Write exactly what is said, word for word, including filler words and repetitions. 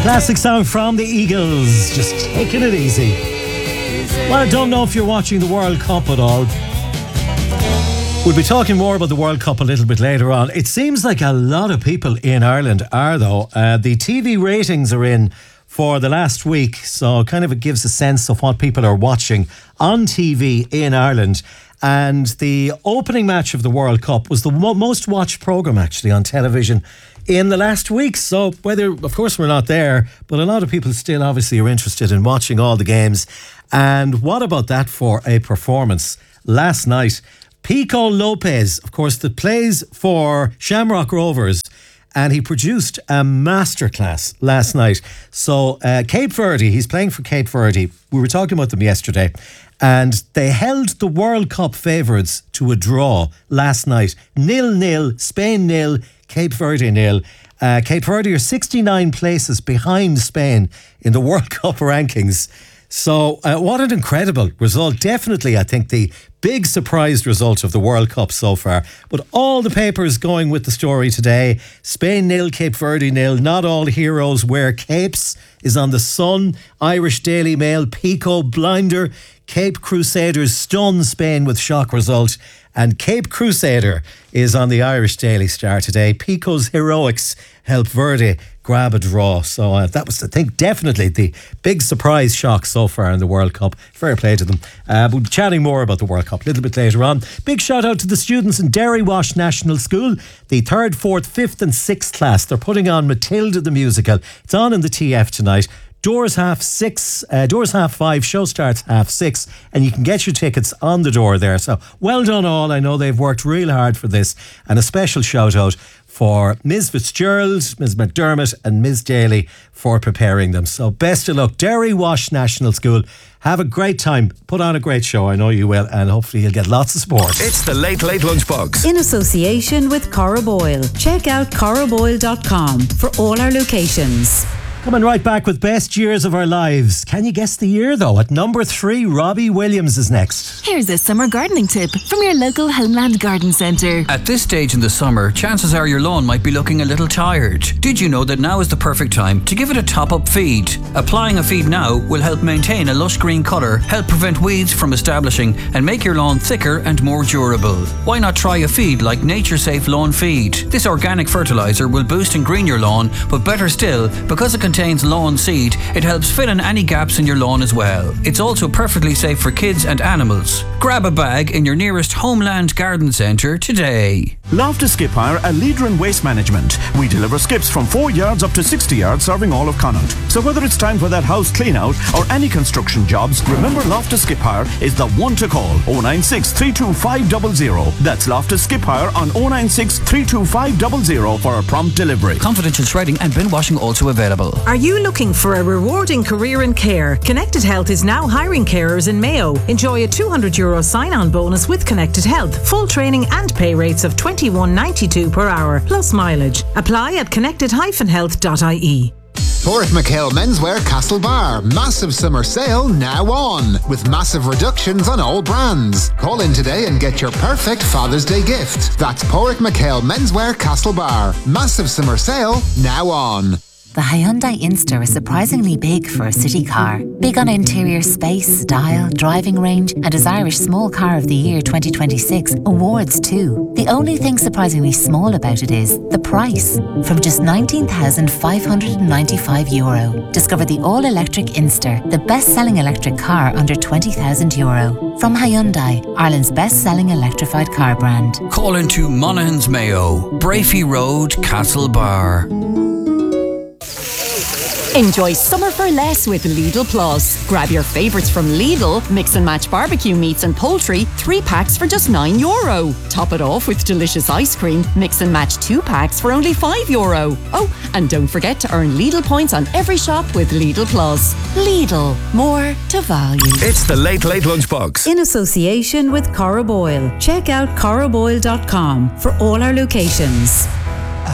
Classic song from the Eagles, just taking it easy. Well, I don't know if you're watching the World Cup at all. We'll be talking more about the World Cup a little bit later on. It seems like a lot of people in Ireland are, though. Uh, the T V ratings are in for the last week, so kind of it gives a sense of what people are watching on T V in Ireland. And the opening match of the World Cup was the mo- most watched programme actually on television in the last week. So whether, of course we're not there, but a lot of people still obviously are interested in watching all the games. And what about that for a performance last night? Pico Lopez, of course, that plays for Shamrock Rovers, and he produced a masterclass last night. So uh, Cape Verde, he's playing for Cape Verde. We were talking about them yesterday, and they held the World Cup favourites to a draw last night. Nil-nil, Spain nil, Cape Verde nil. Uh, Cape Verde are sixty-nine places behind Spain in the World Cup rankings. So uh, what an incredible result. Definitely, I think, the big surprise result of the World Cup so far. But all the papers going with the story today. Spain nil, Cape Verde nil. Not all heroes wear capes is on the Sun. Irish Daily Mail, Pico blinder. Cape Crusaders stun Spain with shock result. And Cape Crusader is on the Irish Daily Star today. Pico's heroics help Verde grab a draw. So uh, that was, I think, definitely the big surprise shock so far in the World Cup. Fair play to them. Uh, we'll be chatting more about the World Cup a little bit later on. Big shout out to the students in Derry Wash National School. The third, fourth, fifth and sixth class. They're putting on Matilda the Musical. It's on in the T F tonight. Doors half six, uh, doors half five, show starts half six, and you can get your tickets on the door there. So well done all. I know they've worked real hard for this, and a special shout out for Miz Fitzgerald, Miz McDermott and Miz Daly for preparing them. So best of luck. Derry Wash National School. Have a great time. Put on a great show. I know you will, and hopefully you'll get lots of support. It's the Late Late Lunchbox. In association with Cora Boyle. Check out cora boyle dot com for all our locations. Coming right back with best years of our lives. Can you guess the year though? At number three, Robbie Williams is next. Here's a summer gardening tip from your local Homeland Garden Centre. At this stage in the summer, chances are your lawn might be looking a little tired. Did you know that now is the perfect time to give it a top-up feed? Applying a feed now will help maintain a lush green colour, help prevent weeds from establishing, and make your lawn thicker and more durable. Why not try a feed like Nature Safe Lawn Feed? This organic fertiliser will boost and green your lawn, but better still, because it contains lawn seed, it helps fill in any gaps in your lawn as well. It's also perfectly safe for kids and animals. Grab a bag in your nearest Homeland Garden Centre today. Loftus Skip Hire, a leader in waste management. We deliver skips from four yards up to sixty yards, serving all of Connaught. So whether it's time for that house clean out or any construction jobs, remember Loftus Skip Hire is the one to call. oh nine six, three two five zero zero. That's Loftus Skip Hire on oh nine six, three two five zero zero for a prompt delivery. Confidential shredding and bin washing also available. Are you looking for a rewarding career in care? Connected Health is now hiring carers in Mayo. Enjoy a two hundred euro sign-on bonus with Connected Health. Full training and pay rates of twenty-one ninety-two per hour, plus mileage. Apply at connected dash health dot I E. Porrick McHale Menswear Castlebar. Massive summer sale now on, with massive reductions on all brands. Call in today and get your perfect Father's Day gift. That's Porrick McHale Menswear Castlebar. Massive summer sale now on. The Hyundai Inster is surprisingly big for a city car. Big on interior space, style, driving range, and as Irish Small Car of the Year twenty twenty-six awards too. The only thing surprisingly small about it is the price. From just nineteen thousand five hundred ninety-five euro. Discover the all-electric Inster, the best-selling electric car under twenty thousand euro. From Hyundai, Ireland's best-selling electrified car brand. Call into Monaghan's Mayo, Brafey Road, Castlebar. Enjoy summer for less with Lidl Plus. Grab your favourites from Lidl, mix and match barbecue meats and poultry, three packs for just nine euro. Top it off with delicious ice cream, mix and match two packs for only five euro. Oh, and don't forget to earn Lidl points on every shop with Lidl Plus. Lidl, more to value. It's the Late Late Lunchbox. In association with Cora Boyle. Check out cora boyle dot com for all our locations.